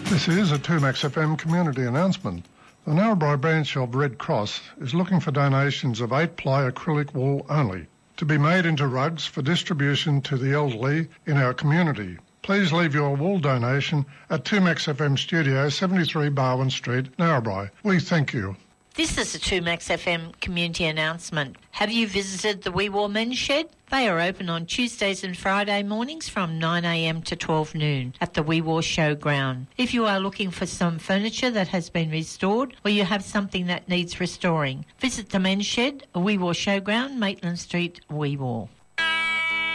This is a 2Max FM community announcement. The Narrabri branch of Red Cross is looking for donations of 8-ply acrylic wool only to be made into rugs for distribution to the elderly in our community. Please leave your wool donation at 2Max FM Studio, 73 Barwon Street, Narrabri. We thank you. This is a 2Max FM community announcement. Have you visited the Wee Waa Men's Shed? They are open on Tuesdays and Friday mornings from 9am to 12 noon at the Wee Waa Showground. If you are looking for some furniture that has been restored or you have something that needs restoring, visit the Men's Shed, Wee Waa Showground, Maitland Street, Wee Waa.